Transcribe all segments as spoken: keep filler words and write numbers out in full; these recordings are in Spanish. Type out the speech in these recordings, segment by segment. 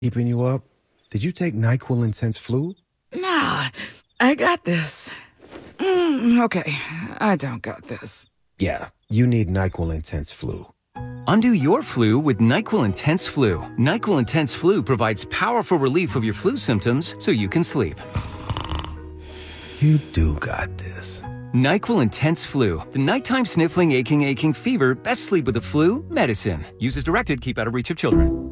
Keeping you up? Did you take NyQuil Intense Flu? Nah, I got this. Mm, okay, I don't got this. Yeah, you need NyQuil Intense Flu. Undo your flu with NyQuil Intense Flu. NyQuil Intense Flu provides powerful relief of your flu symptoms so you can sleep. You do got this. NyQuil Intense Flu. The nighttime sniffling, aching, aching fever. Best sleep with the flu. Medicine. Use as directed. Keep out of reach of children.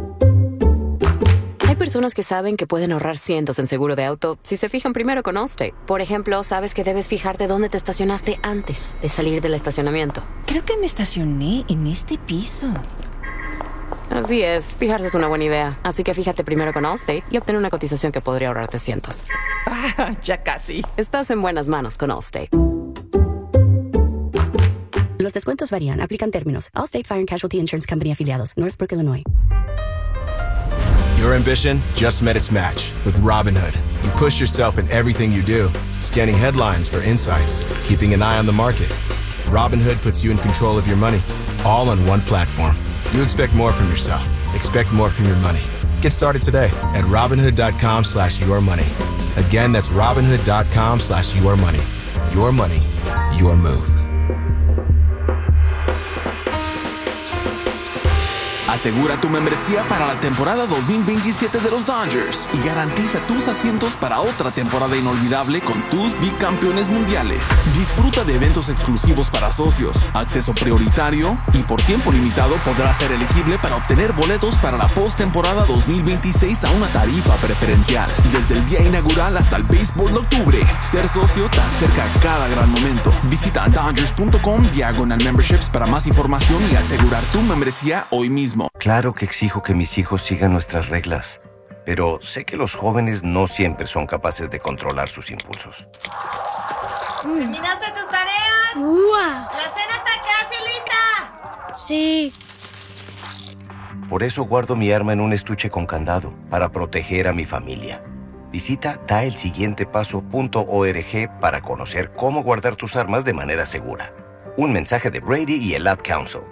Hay personas que saben que pueden ahorrar cientos en seguro de auto si se fijan primero con Allstate. Por ejemplo, sabes que debes fijarte dónde te estacionaste antes de salir del estacionamiento. Creo que me estacioné en este piso. Así es, fijarse es una buena idea. Así que fíjate primero con Allstate y obtén una cotización que podría ahorrarte cientos. Ah, ya casi. Estás en buenas manos con Allstate. Los descuentos varían. Aplican términos. Allstate Fire and Casualty Insurance Company afiliados. Northbrook, Illinois. Your ambition just met its match with Robinhood. You push yourself in everything you do, scanning headlines for insights, keeping an eye on the market. Robinhood puts you in control of your money, all on one platform. You expect more from yourself. Expect more from your money. Get started today at Robinhood.com slash your money. Again, that's Robinhood.com slash your money. Your money, your move. Asegura tu membresía para la temporada dos mil veintisiete de los Dodgers y garantiza tus asientos para otra temporada inolvidable con tus bicampeones mundiales. Disfruta de eventos exclusivos para socios, acceso prioritario y por tiempo limitado podrás ser elegible para obtener boletos para la postemporada dos mil veintiséis a una tarifa preferencial. Desde el día inaugural hasta el béisbol de octubre, ser socio te acerca a cada gran momento. Visita Dodgers punto com diagonal memberships para más información y asegurar tu membresía hoy mismo. Claro que exijo que mis hijos sigan nuestras reglas, pero sé que los jóvenes no siempre son capaces de controlar sus impulsos. ¿Terminaste tus tareas? ¡Uah! ¡La cena está casi lista! Sí. Por eso guardo mi arma en un estuche con candado, para proteger a mi familia. Visita da el siguiente paso punto org para conocer cómo guardar tus armas de manera segura. Un mensaje de Brady y el Ad Council.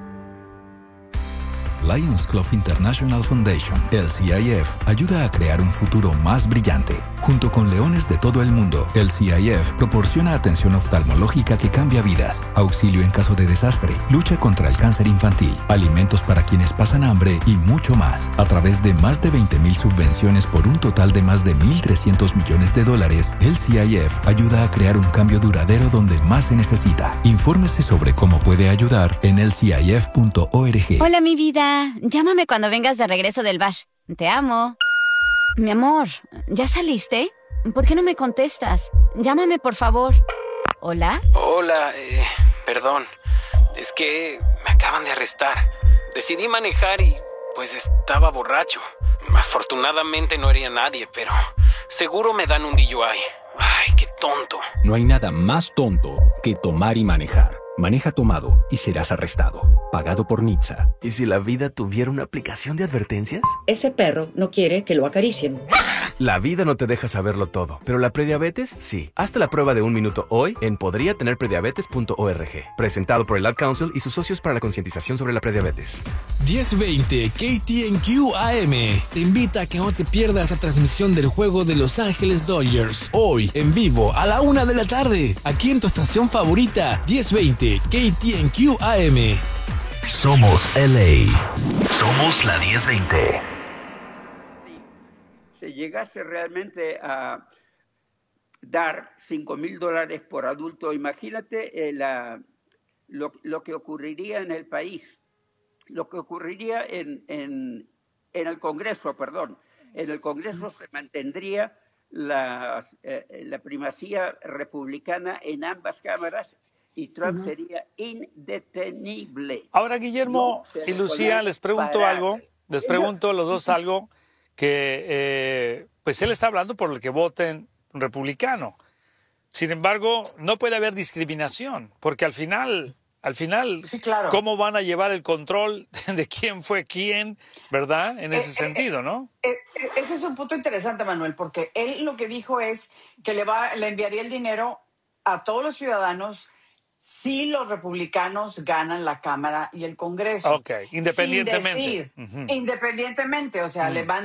Lions Club International Foundation, L C I F, ayuda a crear un futuro más brillante. Junto con leones de todo el mundo, L C I F proporciona atención oftalmológica que cambia vidas, auxilio en caso de desastre, lucha contra el cáncer infantil, alimentos para quienes pasan hambre y mucho más. A través de más de veinte mil subvenciones por un total de más de mil trescientos millones de dólares, L C I F ayuda a crear un cambio duradero donde más se necesita. Infórmese sobre cómo puede ayudar en L C I F punto org. Hola, mi vida. Llámame cuando vengas de regreso del bash. Te amo. Mi amor, ¿ya saliste? ¿Por qué no me contestas? Llámame, por favor. ¿Hola? Hola, eh, perdón. Es que me acaban de arrestar. Decidí manejar y, pues, estaba borracho. Afortunadamente no hería a nadie, pero seguro me dan un D U I. Ay, qué tonto. No hay nada más tonto que tomar y manejar. Maneja tomado y serás arrestado. Pagado por N H T S A. ¿Y si la vida tuviera una aplicación de advertencias? Ese perro no quiere que lo acaricien. La vida no te deja saberlo todo, pero la prediabetes sí. Hazte la prueba de un minuto hoy en podría tener prediabetes punto org. Presentado por el Ad Council y sus socios para la concientización sobre la prediabetes. diez veinte K T N Q A M te invita a que no te pierdas la transmisión del juego de Los Ángeles Dodgers. Hoy, en vivo, a la una de la tarde. Aquí en tu estación favorita, diez veinte K T N Q A M. Somos L A. Somos la diez veinte. Si llegase realmente a dar cinco mil dólares por adulto, imagínate eh, la, lo, lo que ocurriría en el país, lo que ocurriría en, en, en el Congreso, perdón. En el Congreso se mantendría la, eh, la primacía republicana en ambas cámaras y Trump uh-huh. sería indetenible. Ahora, Guillermo no y Lucía, les pregunto parar. algo, les pregunto a los dos algo, que eh, pues él está hablando por el que voten republicano. Sin embargo, no puede haber discriminación, porque al final, al final, sí, claro. ¿cómo van a llevar el control de quién fue quién, verdad? En ese eh, sentido, eh, ¿no? Eh, eh, ese es un punto interesante, Manuel, porque él lo que dijo es que le, va, le enviaría el dinero a todos los ciudadanos si los republicanos ganan la Cámara y el Congreso. Ok, independientemente. Sin decir, Ujú. independientemente, o sea, Mm. le van